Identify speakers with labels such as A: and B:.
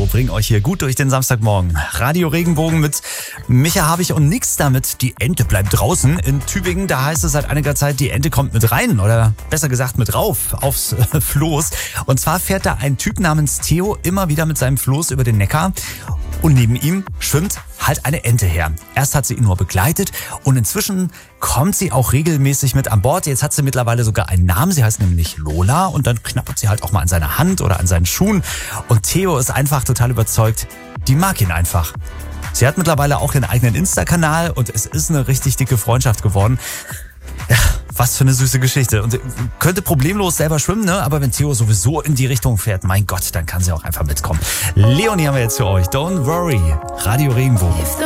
A: bringen euch hier gut durch den Samstagmorgen. Radio Regenbogen mit Micha Habich und nix damit. Die Ente bleibt draußen. In Tübingen, da heißt es seit einiger Zeit, die Ente kommt mit rein oder besser gesagt mit rauf aufs Floß. Und zwar fährt da ein Typ namens Theo immer wieder mit seinem Floß über den Neckar. Und neben ihm schwimmt halt eine Ente her. Erst hat sie ihn nur begleitet und inzwischen kommt sie auch regelmäßig mit an Bord. Jetzt hat sie mittlerweile sogar einen Namen. Sie heißt nämlich Lola und dann knappert sie halt auch mal an seiner Hand oder an seinen Schuhen. Und Theo ist einfach total überzeugt, die mag ihn einfach. Sie hat mittlerweile auch ihren eigenen Insta-Kanal und es ist eine richtig dicke Freundschaft geworden. Ja, was für eine süße Geschichte. Und könnte problemlos selber schwimmen, ne? Aber wenn Theo sowieso in die Richtung fährt, mein Gott, dann kann sie auch einfach mitkommen. Leonie haben wir jetzt für euch. Don't worry. Radio Regenbogen.